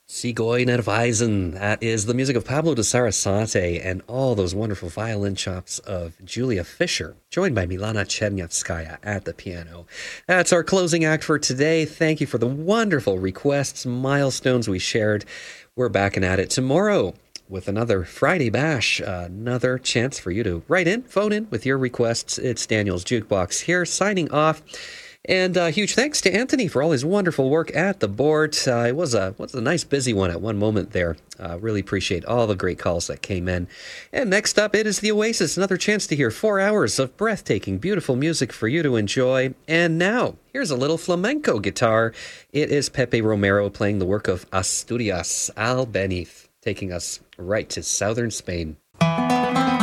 Sigoy Nerweisen. That is the music of Pablo de Sarasate and all those wonderful violin chops of Julia Fischer, joined by Milana Chernyavskaya at the piano. That's our closing act for today. Thank you for the wonderful requests, milestones we shared. We're back and at it tomorrow with another Friday Bash, another chance for you to write in, phone in with your requests. It's Daniel's Jukebox here, signing off. And huge thanks to Anthony for all his wonderful work at the board. It was a nice busy one at one moment there. Really appreciate all the great calls that came in. And next up, it is the Oasis. Another chance to hear 4 hours of breathtaking, beautiful music for you to enjoy. And now, here's a little flamenco guitar. It is Pepe Romero playing the work of Asturias Albéniz, taking us right to southern Spain.